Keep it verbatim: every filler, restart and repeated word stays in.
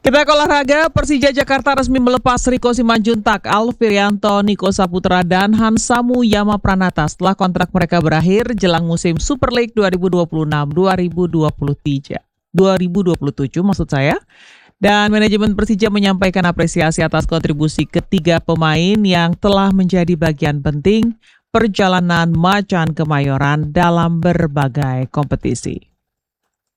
Kita ke olahraga, Persija Jakarta resmi melepas Riko Simanjuntak, Alfirianto, Niko Saputra, dan Hansamu Yama Pranata setelah kontrak mereka berakhir jelang musim Super League dua ribu dua puluh enam dua ribu dua puluh tiga. dua ribu dua puluh tujuh maksud saya. Dan manajemen Persija menyampaikan apresiasi atas kontribusi ketiga pemain yang telah menjadi bagian penting perjalanan Macan Kemayoran dalam berbagai kompetisi.